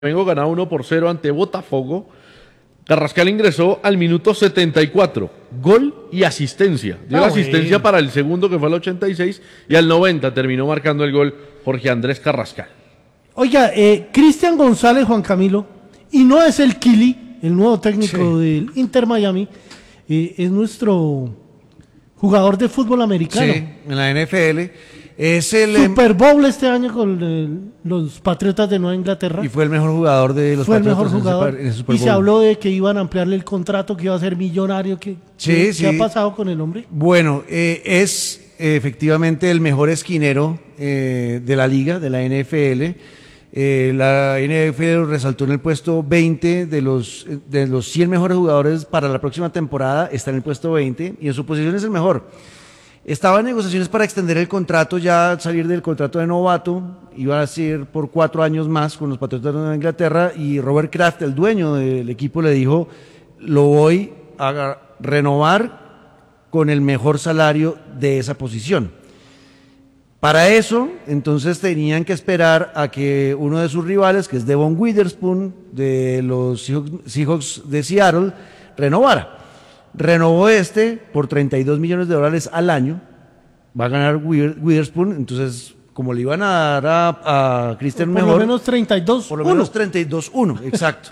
Flamengo ganaba 1-0 ante Botafogo. Carrascal ingresó al minuto 74, gol y asistencia. Dio la asistencia para el segundo, que fue al 86, y al 90 terminó marcando el gol Jorge Andrés Carrascal. Oiga, Cristian González, Juan Camilo, y no es el Kili, el nuevo técnico del Inter Miami, es nuestro jugador de fútbol americano. Sí, en la NFL. Es el Super Bowl este año con los Patriotas de Nueva Inglaterra. Y fue el mejor jugador de los Patriotas. Fue el mejor jugador. En el Super Bowl. Y se habló de que iban a ampliarle el contrato, que iba a ser millonario. ¿Qué ha pasado con el hombre? Bueno, es efectivamente el mejor esquinero de la liga, de la NFL. La NFL resaltó en el puesto 20 de los 100 mejores jugadores para la próxima temporada. Está en el puesto 20 y en su posición es el mejor. Estaba en negociaciones para extender el contrato, ya salir del contrato de novato, iba a ser por 4 años más con los Patriotas de Nueva Inglaterra, y Robert Kraft, el dueño del equipo, le dijo: lo voy a renovar con el mejor salario de esa posición. Para eso, entonces tenían que esperar a que uno de sus rivales, que es Devon Witherspoon, de los Seahawks de Seattle, renovara. Renovó por $32 millones al año. Va a ganar Witherspoon. Entonces, como le iban a dar a Christian mejor, por lo menos 32-1. Por lo menos 32-1, exacto.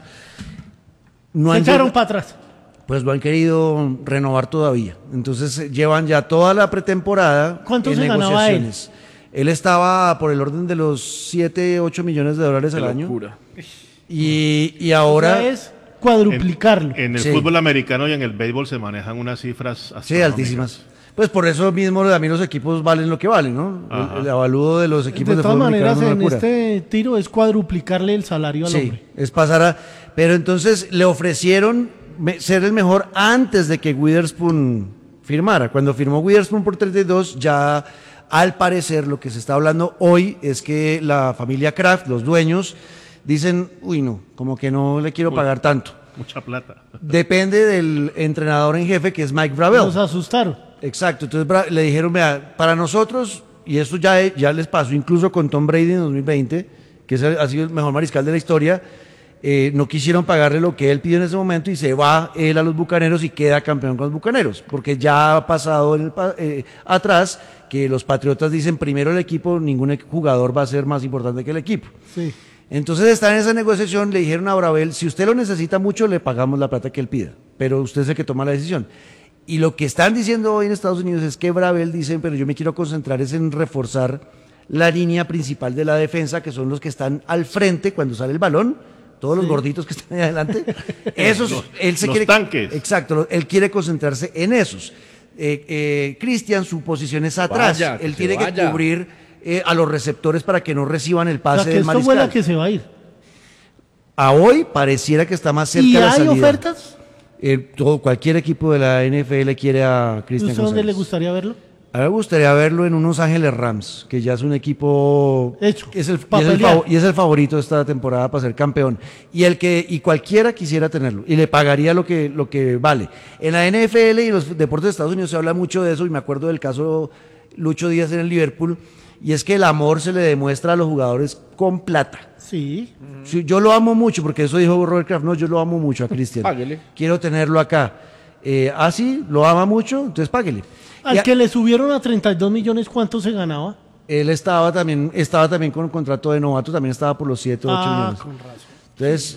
No se echaron para atrás. Pues lo han querido renovar todavía. Entonces llevan ya toda la pretemporada. ¿Cuánto se ganaba él? Él estaba por el orden de los $7-8 millones al año. Y ahora es cuadruplicarlo. En el fútbol americano y en el béisbol se manejan unas cifras altísimas. Pues por eso mismo a mí los equipos valen lo que valen, ¿no? El avalúo de los equipos de fútbol americano. De todas maneras, en este tiro es cuadruplicarle el salario al hombre. Es pero entonces le ofrecieron ser el mejor antes de que Witherspoon firmara. Cuando firmó Witherspoon por 32, ya al parecer lo que se está hablando hoy es que la familia Kraft, los dueños, dicen: uy, no, como que no le quiero pagar tanto. Mucha plata. Depende del entrenador en jefe, que es Mike Vrabel. Nos asustaron. Exacto, entonces le dijeron: vea, para nosotros, y esto ya les pasó incluso con Tom Brady en 2020, que ha sido el mejor mariscal de la historia, no quisieron pagarle lo que él pidió en ese momento, y se va él a los Bucaneros y queda campeón con los Bucaneros, porque ya ha pasado atrás que los Patriotas dicen: primero el equipo, ningún jugador va a ser más importante que el equipo. Sí. Entonces está en esa negociación, le dijeron a Vrabel: si usted lo necesita mucho, le pagamos la plata que él pida, pero usted es el que toma la decisión. Y lo que están diciendo hoy en Estados Unidos es que Vrabel dice: pero yo me quiero concentrar en reforzar la línea principal de la defensa, que son los que están al frente cuando sale el balón, todos los gorditos que están ahí adelante. Esos, los tanques. Exacto, él quiere concentrarse en esos. Cristian, su posición es atrás. Él tiene que cubrir a los receptores para que no reciban el pase del mariscal. Esto huele a que se va a ir. A hoy pareciera que está más cerca de la salida. ¿Y hay ofertas? Cualquier equipo de la NFL quiere a Cristian González. ¿Dónde le gustaría verlo? A mí me gustaría verlo en unos Ángeles Rams, que ya es un equipo hecho, y es el favorito de esta temporada para ser campeón. Y cualquiera quisiera tenerlo, y le pagaría lo que vale. En la NFL y los deportes de Estados Unidos se habla mucho de eso, y me acuerdo del caso Lucho Díaz en el Liverpool, y es que el amor se le demuestra a los jugadores con plata. Sí. Yo lo amo mucho, porque eso dijo Robert Kraft: no, yo lo amo mucho a Cristian. Páguele. Quiero tenerlo acá. Sí, lo ama mucho, entonces páguele. Al que le subieron a 32 millones, ¿cuánto se ganaba? Él estaba también con un contrato de novato, también estaba por los 7 o 8 millones. Con razón. Entonces,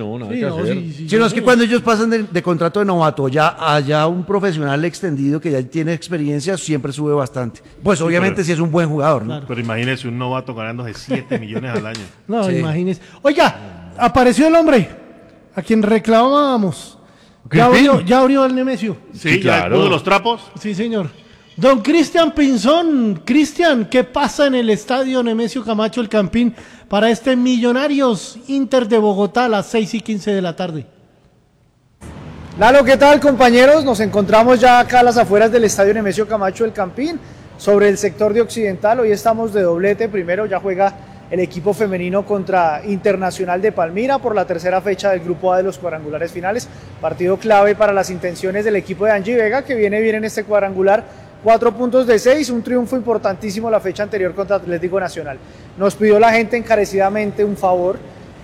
es que cuando ellos pasan de contrato de novato ya haya un profesional extendido que ya tiene experiencia, siempre sube bastante. Pues obviamente si es un buen jugador, ¿no? Claro. Pero imagínese un novato ganándose 7 millones al año. No, imagínese. Oiga, apareció el hombre a quien reclamábamos. Ya abrió el Nemesio. Sí, claro. ¿Ya puso los trapos? Sí, señor. Don Cristian Pinzón. Cristian, ¿qué pasa en el estadio Nemesio Camacho El Campín para este Millonarios Inter de Bogotá a las 6:15 de la tarde? Lalo, ¿qué tal, compañeros? Nos encontramos ya acá a las afueras del estadio Nemesio Camacho El Campín, sobre el sector de Occidental. Hoy estamos de doblete. Primero ya juega el equipo femenino contra Internacional de Palmira por la tercera fecha del grupo A de los cuadrangulares finales. Partido clave para las intenciones del equipo de Angie Vega, que viene bien en este cuadrangular. 4 puntos de 6, un triunfo importantísimo la fecha anterior contra Atlético Nacional. Nos pidió la gente encarecidamente un favor,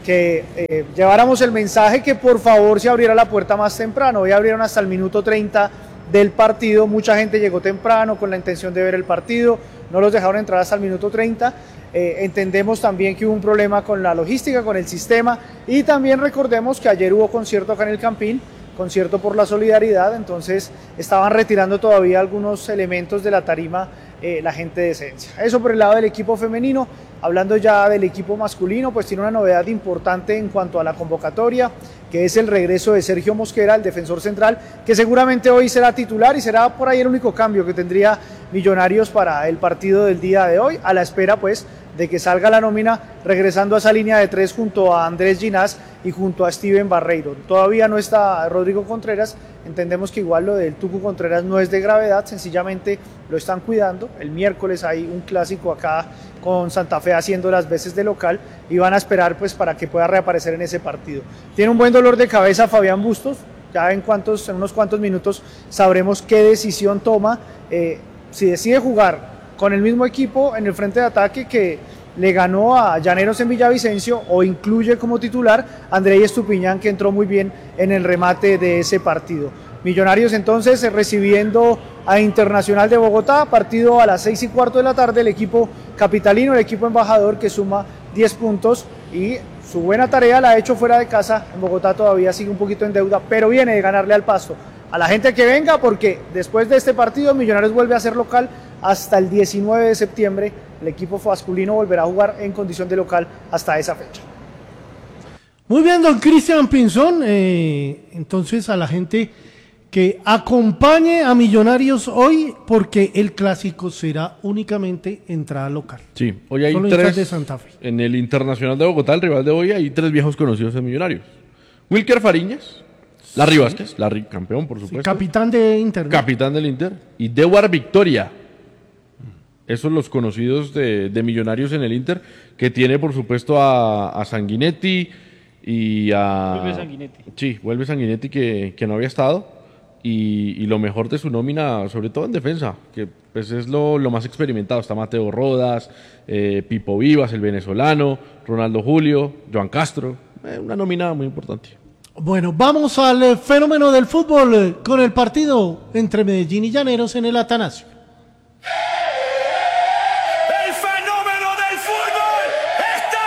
que lleváramos el mensaje que por favor se abriera la puerta más temprano. Hoy abrieron hasta el minuto 30 del partido, mucha gente llegó temprano con la intención de ver el partido, no los dejaron entrar hasta el minuto 30. Entendemos también que hubo un problema con la logística, con el sistema, y también recordemos que ayer hubo concierto acá en el Campín, concierto por la solidaridad, entonces estaban retirando todavía algunos elementos de la tarima la gente de Esencia. Eso por el lado del equipo femenino. Hablando ya del equipo masculino, pues tiene una novedad importante en cuanto a la convocatoria, que es el regreso de Sergio Mosquera, el defensor central, que seguramente hoy será titular y será por ahí el único cambio que tendría Millonarios para el partido del día de hoy, a la espera pues de que salga la nómina, regresando a esa línea de 3 junto a Andrés Ginás y junto a Steven Barreiro. Todavía no está Rodrigo Contreras, entendemos que igual lo del Tucu Contreras no es de gravedad, sencillamente lo están cuidando. El miércoles hay un clásico acá con Santa Fe haciendo las veces de local y van a esperar pues para que pueda reaparecer en ese partido. Tiene un buen dolor de cabeza Fabián Bustos, ya en unos cuantos minutos sabremos qué decisión toma, si decide jugar con el mismo equipo en el frente de ataque que le ganó a Llaneros en Villavicencio, o incluye como titular a Andrei Estupiñán, que entró muy bien en el remate de ese partido. Millonarios entonces recibiendo a Internacional de Bogotá, partido a las 6:15 de la tarde, el equipo capitalino, el equipo embajador, que suma 10 puntos y su buena tarea la ha hecho fuera de casa. En Bogotá todavía sigue un poquito en deuda, pero viene de ganarle al Pasto. A la gente que venga, porque después de este partido Millonarios vuelve a ser local hasta el 19 de septiembre. El equipo masculino volverá a jugar en condición de local hasta esa fecha. Muy bien, don Cristian Pinzón. Entonces a la gente que acompañe a Millonarios hoy, porque el clásico será únicamente entrada local. Sí, hoy hay Solo tres de Santa Fe. en el Internacional de Bogotá, el rival de hoy, hay 3 viejos conocidos de Millonarios. Wilker Fariñas, Larry Vázquez, Larry campeón, por supuesto. Capitán de Inter, ¿no? Capitán del Inter. Y Dewar Victoria. Esos los conocidos de Millonarios en el Inter, que tiene, por supuesto, a Sanguinetti y a... Vuelve Sanguinetti. Sí, vuelve Sanguinetti, que no había estado. Y lo mejor de su nómina, sobre todo en defensa, que pues es lo más experimentado. Está Mateo Rodas, Pipo Vivas, el venezolano, Ronaldo Julio, Joan Castro. Una nómina muy importante. Bueno, vamos al fenómeno del fútbol con el partido entre Medellín y Llaneros en el Atanasio. ¡El fenómeno del fútbol está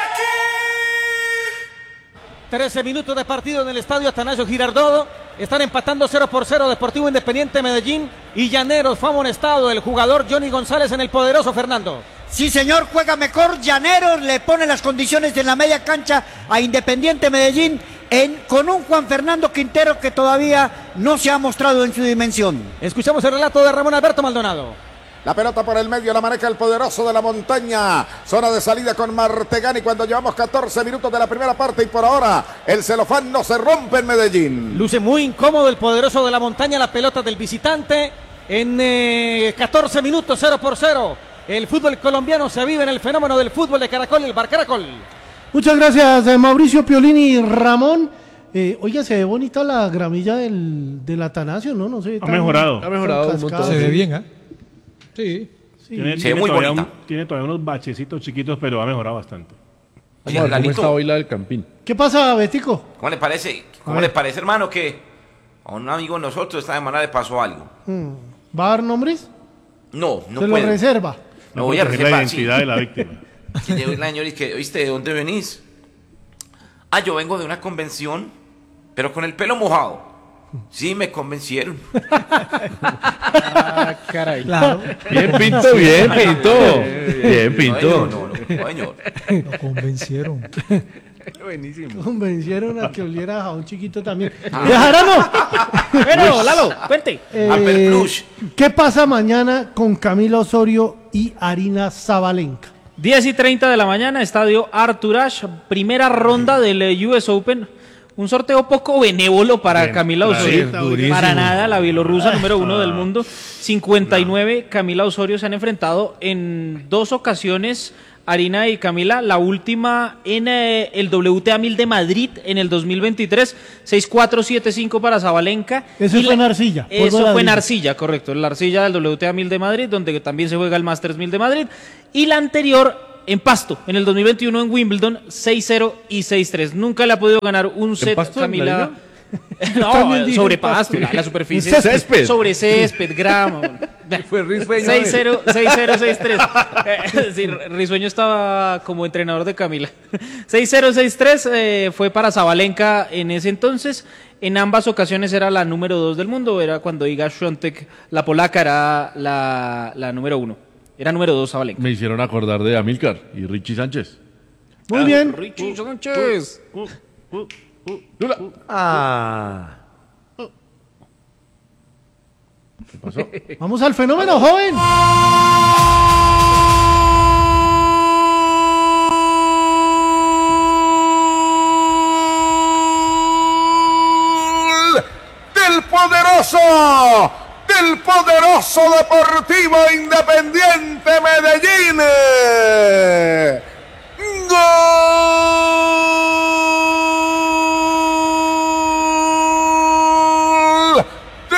aquí! 13 minutos de partido en el estadio Atanasio Girardot. Están empatando 0-0 Deportivo Independiente Medellín y Llaneros. Fue amonestado el jugador Johnny González en el poderoso Fernando. Sí, señor, juega mejor. Llaneros le pone las condiciones en la media cancha a Independiente Medellín con un Juan Fernando Quintero que todavía no se ha mostrado en su dimensión. Escuchamos el relato de Ramón Alberto Maldonado. La pelota por el medio la maneja el poderoso de la montaña. Zona de salida con Martegani cuando llevamos 14 minutos de la primera parte y por ahora el celofán no se rompe en Medellín. Luce muy incómodo el poderoso de la montaña, la pelota del visitante en 14 minutos 0-0. El fútbol colombiano se vive en el fenómeno del fútbol de Caracol, el Bar Caracol. Muchas gracias, Mauricio Piolini y Ramón. Oiga, se ve bonita la gramilla del Atanasio, ¿no? No sé. Ha mejorado. Ha mejorado un montón. Se ve bien, ¿eh? Sí. Tiene muy bonita. Tiene todavía unos bachecitos chiquitos, pero ha mejorado bastante. Vamos a ver cómo está hoy la del Campín. ¿Qué pasa, Betico? ¿Cómo le parece? ¿Cómo le parece, hermano, que a un amigo de nosotros esta semana le pasó algo? ¿Va a dar nombres? No Se puedo. lo reserva. No voy a proteger reservar, la identidad de la víctima. Que llegó la señora y que, ¿oíste, de dónde venís? Ah, yo vengo de una convención, pero con el pelo mojado. Sí, me convencieron. Caray. Claro. Bien, Pinto, bien, Pinto. Bien, Pinto. No, señor. Lo convencieron. Buenísimo. Convencieron a que oliera a un chiquito también. ¡Jaramo! Bueno, Lalo, cuente. Alper Plus. ¿Qué pasa mañana con Camila Osorio y Arina Zabalenka? 10:30 de la mañana, estadio Arthur Ashe, primera ronda del US Open. Un sorteo poco benévolo para Camila Osorio. Para nada, la bielorrusa número 1 del mundo. 59, Camila Osorio se han enfrentado en 2 ocasiones, Arina y Camila. La última en el WTA 1000 de Madrid en el 2023. 6-4, 7-5 para Zabalenka. Eso fue en arcilla. Eso fue en arcilla, correcto. La arcilla del WTA 1000 de Madrid, donde también se juega el Masters 1000 de Madrid. Y la anterior en Pasto, en el 2021 en Wimbledon, 6-0 y 6-3. Nunca le ha podido ganar un set Pasto, Camila. No, sobre pasto, la superficie. Césped. Sobre césped, grama. Fue Risueño. 6-0, 6-3. Sí, Risueño estaba como entrenador de Camila. 6-0, 6-3 fue para Zabalenka en ese entonces. En ambas ocasiones era la número 2 del mundo. Era cuando Iga Świątek, la polaca, era la número 1. Era número 2 Zabalenka. Me hicieron acordar de Amílcar y Richie Sánchez. Muy bien. Richie Sánchez. Lula. ¿Qué pasó? Vamos al fenómeno, joven. Del poderoso Deportivo Independiente Medellín. ¡Gol! De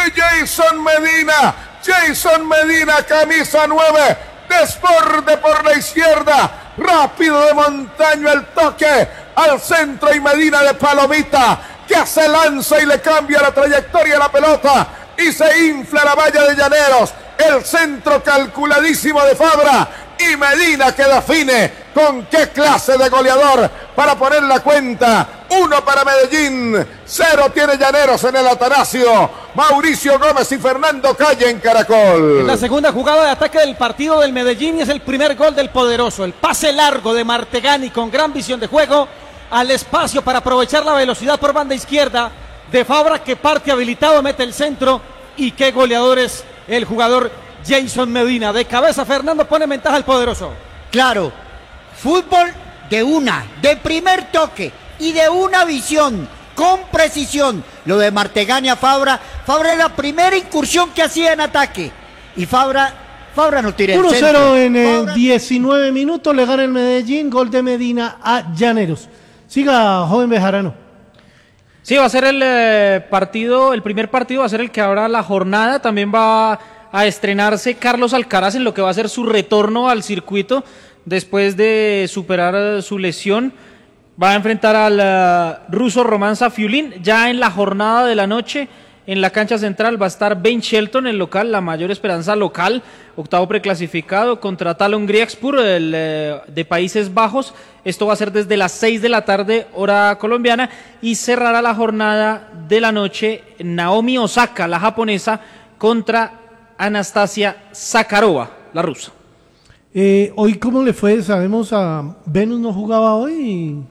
Jason Medina, camisa 9, desborde por la izquierda, rápido de Montaño el toque al centro y Medina de palomita, que se lanza y le cambia la trayectoria a la pelota y se infla la valla de Llaneros. El centro calculadísimo de Fabra y Medina que define con qué clase de goleador para poner la cuenta. 1 para Medellín, 0 tiene Llaneros en el Atanasio. Mauricio Gómez y Fernando Calle en Caracol. Es la segunda jugada de ataque del partido del Medellín y es el primer gol del poderoso. El pase largo de Martegani con gran visión de juego al espacio para aprovechar la velocidad por banda izquierda de Fabra, que parte habilitado, mete el centro. Y qué goleador es el jugador Jason Medina. De cabeza Fernando pone en ventaja al poderoso. Claro, fútbol de primer toque y de una visión, con precisión. Lo de Martegani a Fabra es la primera incursión que hacía en ataque. Y Fabra no tira el centro. 1-0 en 19 minutos, le gana el Medellín, gol de Medina a Llaneros. Siga, joven Bejarano. Sí, va a ser el primer partido va a ser el que abra la jornada. También va a estrenarse Carlos Alcaraz en lo que va a ser su retorno al circuito después de superar su lesión. Va a enfrentar al ruso Roman Safiulin. Ya en la jornada de la noche, en la cancha central, va a estar Ben Shelton, el local, la mayor esperanza local, octavo preclasificado, contra Talon Griekspor, de Países Bajos. Esto va a ser desde las 6 de la tarde, hora colombiana, y cerrará la jornada de la noche Naomi Osaka, la japonesa, contra Anastasia Zakharova, la rusa. Hoy, ¿cómo le fue? Sabemos, a Venus no jugaba hoy.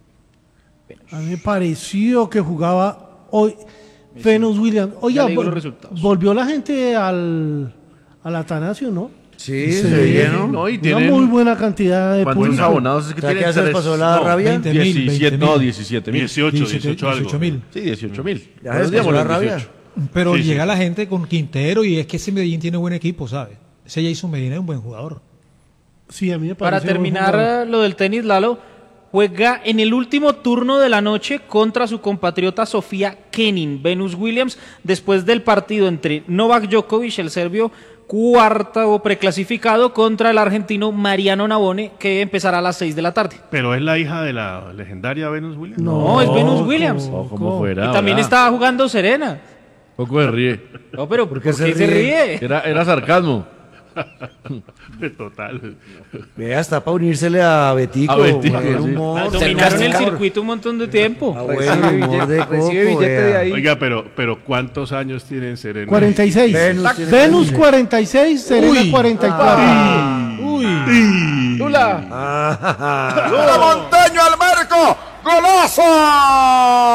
A mí me pareció que jugaba hoy Venus Williams. Oiga, volvió la gente al Atanasio, ¿no? Sí, se llenó. No, y una muy buena cantidad de público. ¿Cuántos abonados es que tienen? ¿Qué se pasó la rabia? 17 mil. 18 mil. Sí, 18 mil. Ya se pasó la rabia. Pero llega la gente con Quintero y es que ese Medellín tiene buen equipo, ¿sabes? Ese Jason Medina es un buen jugador. Sí, a mí me parece. Para terminar lo del tenis, Lalo, juega en el último turno de la noche contra su compatriota Sofía Kenin, Venus Williams, después del partido entre Novak Djokovic, el serbio, cuarto preclasificado, contra el argentino Mariano Navone, que empezará a las 6 de la tarde. ¿Pero es la hija de la legendaria Venus Williams? No, es Venus Williams. Como fuera. Y también estaba jugando Serena. Poco se ríe. No, pero ¿por qué se ríe? Era sarcasmo. Total. Vea, está para unírsele a Betico. Dominaron el circuito un montón de tiempo. Recibe billete de ahí. Oiga, pero ¿cuántos años tiene Serena? 46. Venus 46, Serena 44. Lula. Lula Montaño al marco. ¡Golazo!